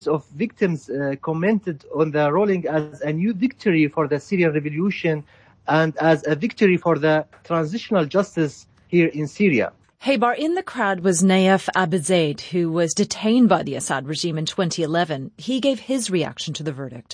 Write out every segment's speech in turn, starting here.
of victims commented on the ruling as a new victory for the Syrian revolution and as a victory for the transitional justice here in Syria. Haybar, in the crowd was Nayef Abizaid, who was detained by the Assad regime in 2011. He gave his reaction to the verdict.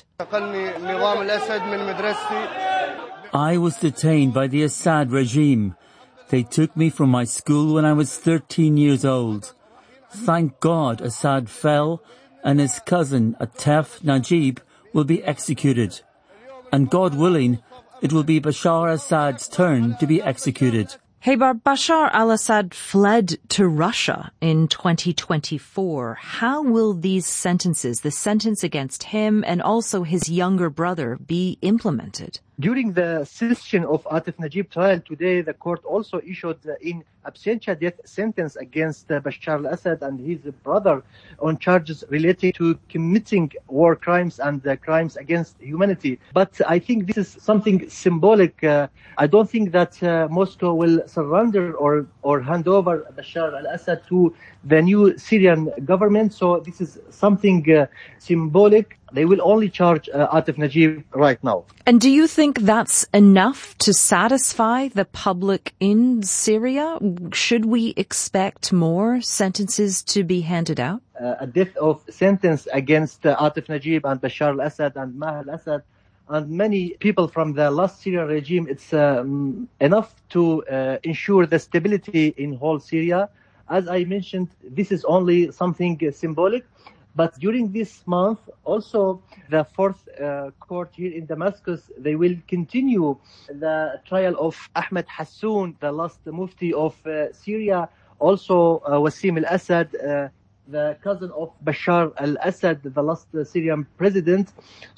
I was detained by the Assad regime. They took me from my school when I was 13 years old. Thank God Assad fell and his cousin Atef Najib will be executed. And God willing, it will be Bashar Assad's turn to be executed. Haybar, Bashar al-Assad fled to Russia in 2024. How will these sentences, the sentence against him and also his younger brother, be implemented? During the session of Atef Najib trial today, the court also issued in absentia death sentence against Bashar al-Assad and his brother on charges related to committing war crimes and crimes against humanity. But I think this is something symbolic. I don't think that Moscow will surrender or hand over Bashar al-Assad to the new Syrian government. So this is something symbolic. They will only charge Atef Najib right now. And do you think that's enough to satisfy the public in Syria? Should we expect more sentences to be handed out? A death of sentence against Atef Najib and Bashar al-Assad and Maher al-Assad and many people from the last Syrian regime, it's enough to ensure the stability in whole Syria. As I mentioned, this is only something symbolic. But during this month, also the fourth court here in Damascus, they will continue the trial of Ahmed Hassoun, the last mufti of Syria, also Wassim al-Assad, the cousin of Bashar al-Assad, the last Syrian president.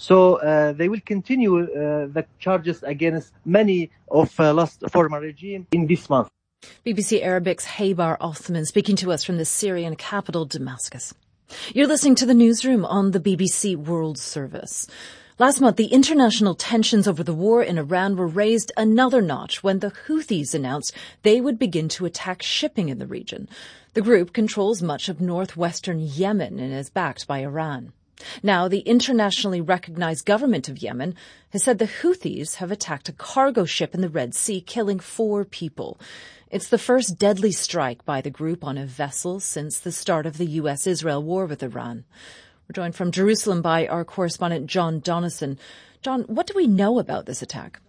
So they will continue the charges against many of last former regime in this month. BBC Arabic's Haybar Othman speaking to us from the Syrian capital, Damascus. You're listening to the newsroom on the BBC World Service. Last month, the international tensions over the war in Iran were raised another notch when the Houthis announced they would begin to attack shipping in the region. The group controls much of northwestern Yemen and is backed by Iran. Now, the internationally recognized government of Yemen has said the Houthis have attacked a cargo ship in the Red Sea, killing 4 people. It's the first deadly strike by the group on a vessel since the start of the US-Israel war with Iran. We're joined from Jerusalem by our correspondent John Donison. John, what do we know about this attack?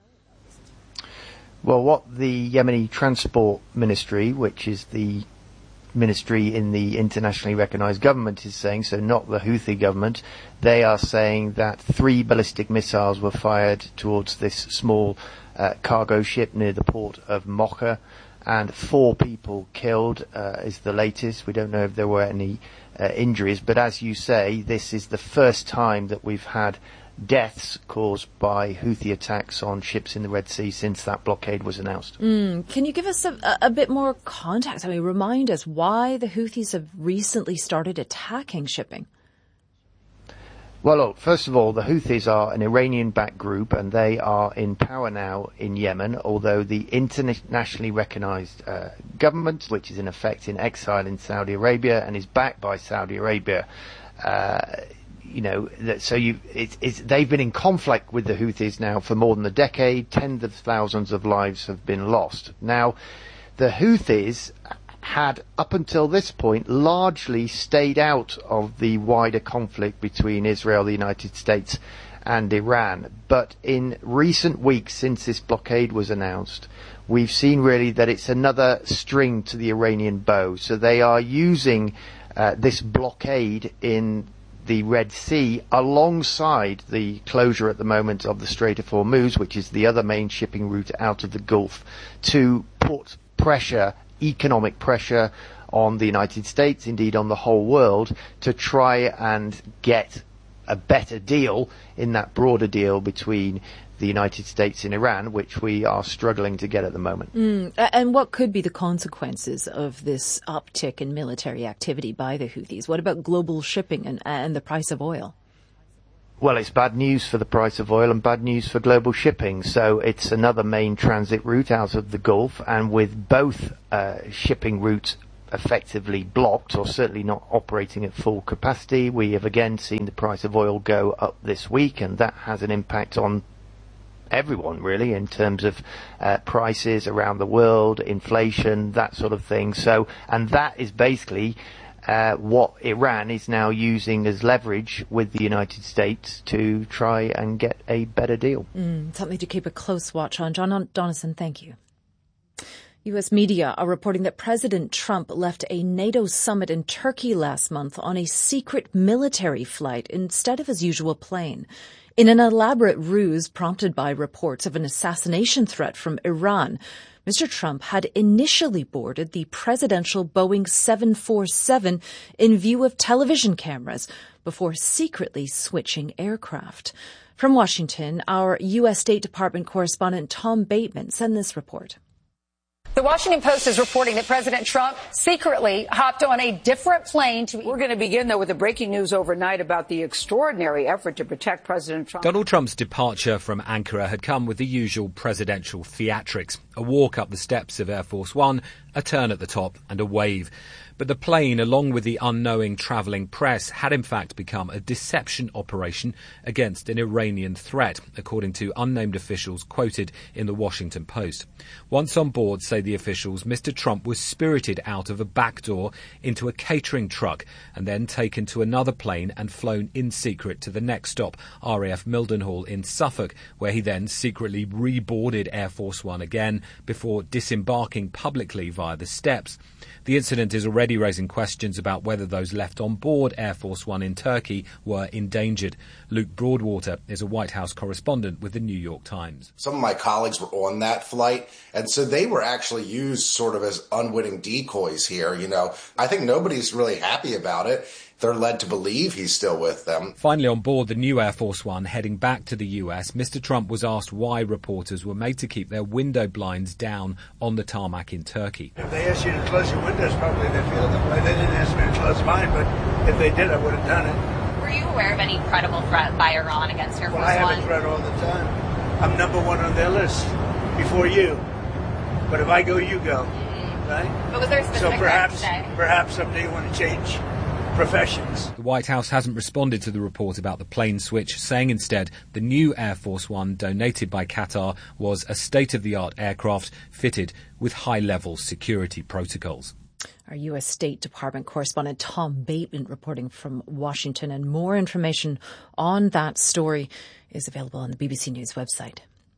Well, what the Yemeni Transport Ministry, which is the ministry in the internationally recognized government, is saying, so not the Houthi government, they are saying that 3 ballistic missiles were fired towards this small cargo ship near the port of Mocha. And 4 people killed is the latest. We don't know if there were any injuries. But as you say, this is the first time that we've had deaths caused by Houthi attacks on ships in the Red Sea since that blockade was announced. Can you give us a bit more context? I mean, remind us why the Houthis have recently started attacking shipping. Well, look, first of all, the Houthis are an Iranian-backed group, and they are in power now in Yemen, although the internationally recognized government, which is in effect in exile in Saudi Arabia and is backed by Saudi Arabia, they've been in conflict with the Houthis now for more than a decade. Tens of thousands of lives have been lost. Now, the Houthis had, up until this point, largely stayed out of the wider conflict between Israel, the United States and Iran. But in recent weeks, since this blockade was announced, we've seen really that it's another string to the Iranian bow. So they are using this blockade in the Red Sea alongside the closure at the moment of the Strait of Hormuz, which is the other main shipping route out of the Gulf, to put pressure, economic pressure on the United States, indeed on the whole world, to try and get a better deal in that broader deal between the United States and Iran, which we are struggling to get at the moment. And what could be the consequences of this uptick in military activity by the Houthis? What about global shipping and the price of oil? Well, it's bad news for the price of oil and bad news for global shipping. So it's another main transit route out of the Gulf, and with both shipping routes effectively blocked, or certainly not operating at full capacity. We have again seen the price of oil go up this week, and that has an impact on everyone really in terms of prices around the world, inflation, that sort of thing. So, and that is basically what Iran is now using as leverage with the United States to try and get a better deal. Something to keep a close watch on. John Donison, thank you. U.S. media are reporting that President Trump left a NATO summit in Turkey last month on a secret military flight instead of his usual plane. In an elaborate ruse prompted by reports of an assassination threat from Iran, Mr. Trump had initially boarded the presidential Boeing 747 in view of television cameras before secretly switching aircraft. From Washington, our U.S. State Department correspondent Tom Bateman sent this report. The Washington Post is reporting that President Trump secretly hopped on a different plane to... We're going to begin, though, with the breaking news overnight about the extraordinary effort to protect President Trump. Donald Trump's departure from Ankara had come with the usual presidential theatrics. A walk up the steps of Air Force One, a turn at the top and a wave. But the plane, along with the unknowing travelling press, had in fact become a deception operation against an Iranian threat, according to unnamed officials quoted in the Washington Post. Once on board, say the officials, Mr. Trump was spirited out of a back door into a catering truck and then taken to another plane and flown in secret to the next stop, RAF Mildenhall in Suffolk, where he then secretly reboarded Air Force One again before disembarking publicly via the steps. The incident is already raising questions about whether those left on board Air Force One in Turkey were endangered. Luke Broadwater is a White House correspondent with the New York Times. Some of my colleagues were on that flight, and so they were actually used sort of as unwitting decoys here. You know, I think nobody's really happy about it. They're led to believe he's still with them. Finally, on board the new Air Force One heading back to the US, Mr. Trump was asked why reporters were made to keep their window blinds down on the tarmac in Turkey. If they asked you to close your windows, probably they feel that way. They didn't ask me to close mine, but if they did, I would have done it. Were you aware of any credible threat by Iran against Air Force One? Well, I have a threat all the time. I'm number one on their list before you. But if I go, you go. Right? But was there a specific threat today? Perhaps someday you want to change professions. The White House hasn't responded to the report about the plane switch, saying instead the new Air Force One donated by Qatar was a state-of-the-art aircraft fitted with high-level security protocols. Our U.S. State Department correspondent Tom Bateman reporting from Washington, and more information on that story is available on the BBC News website.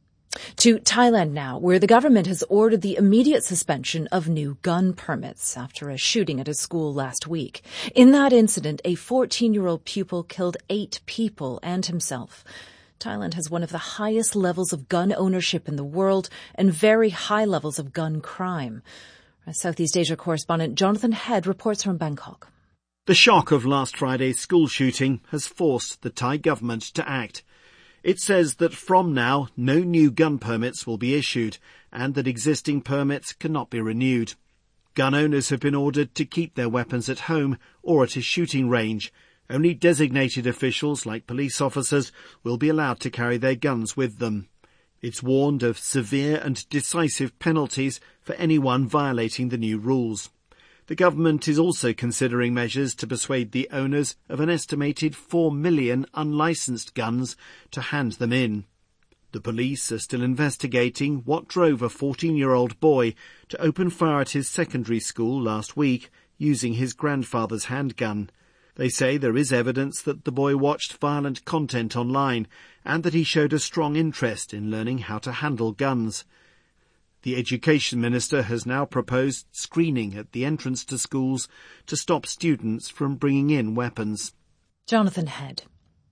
To Thailand now, where the government has ordered the immediate suspension of new gun permits after a shooting at a school last week. In that incident, a 14-year-old pupil killed 8 people and himself. Thailand has one of the highest levels of gun ownership in the world and very high levels of gun crime. Our Southeast Asia correspondent Jonathan Head reports from Bangkok. The shock of last Friday's school shooting has forced the Thai government to act. It says that from now, no new gun permits will be issued and that existing permits cannot be renewed. Gun owners have been ordered to keep their weapons at home or at a shooting range. Only designated officials, like police officers, will be allowed to carry their guns with them. It's warned of severe and decisive penalties for anyone violating the new rules. The government is also considering measures to persuade the owners of an estimated 4 million unlicensed guns to hand them in. The police are still investigating what drove a 14-year-old boy to open fire at his secondary school last week using his grandfather's handgun. They say there is evidence that the boy watched violent content online and that he showed a strong interest in learning how to handle guns. The Education Minister has now proposed screening at the entrance to schools to stop students from bringing in weapons. Jonathan Head.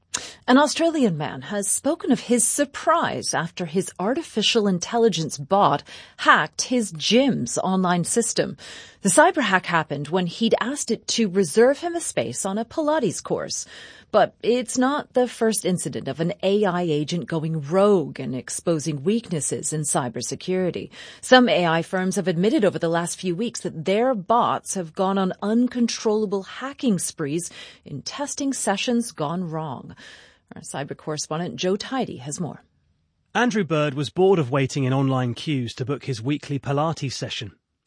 An Australian man has spoken of his surprise after his artificial intelligence bot hacked his gym's online system. The cyber hack happened when he'd asked it to reserve him a space on a Pilates course. But it's not the first incident of an AI agent going rogue and exposing weaknesses in cybersecurity. Some AI firms have admitted over the last few weeks that their bots have gone on uncontrollable hacking sprees in testing sessions gone wrong. Our cyber correspondent Joe Tidy has more. Andrew Bird was bored of waiting in online queues to book his weekly Pilates session.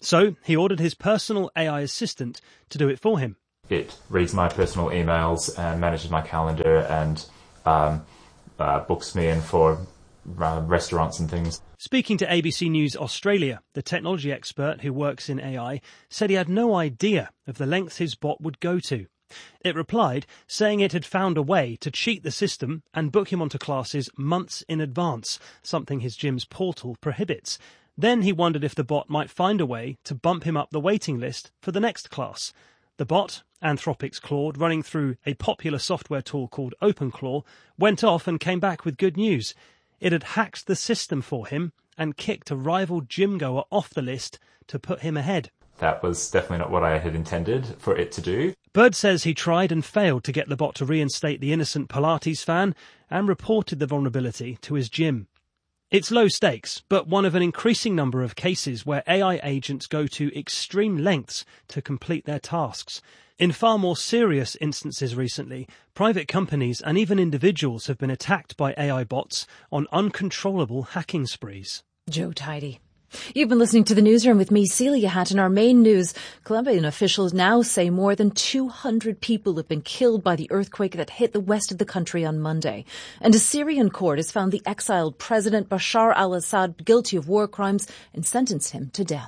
So he ordered his personal AI assistant to do it for him. It reads my personal emails and manages my calendar and books me in for restaurants and things. Speaking to ABC News Australia, the technology expert who works in AI said he had no idea of the lengths his bot would go to. It replied, saying it had found a way to cheat the system and book him onto classes months in advance, something his gym's portal prohibits. Then he wondered if the bot might find a way to bump him up the waiting list for the next class. The bot, Anthropic's Claude, running through a popular software tool called OpenClaw, went off and came back with good news. It had hacked the system for him and kicked a rival gym-goer off the list to put him ahead. That was definitely not what I had intended for it to do. Bird says he tried and failed to get the bot to reinstate the innocent Pilates fan and reported the vulnerability to his gym. It's low stakes, but one of an increasing number of cases where AI agents go to extreme lengths to complete their tasks. In far more serious instances recently, private companies and even individuals have been attacked by AI bots on uncontrollable hacking sprees. Joe Tidy. You've been listening to the Newsroom with me, Celia Hatton. Our main news, Colombian officials now say more than 200 people have been killed by the earthquake that hit the west of the country on Monday. And a Syrian court has found the exiled President Bashar al-Assad guilty of war crimes and sentenced him to death.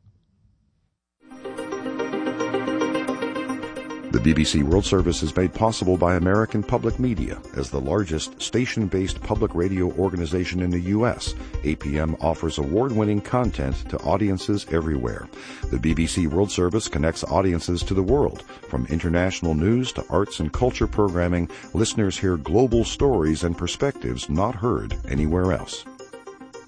The BBC World Service is made possible by American Public Media. As the largest station-based public radio organization in the U.S., APM offers award-winning content to audiences everywhere. The BBC World Service connects audiences to the world. From international news to arts and culture programming, listeners hear global stories and perspectives not heard anywhere else.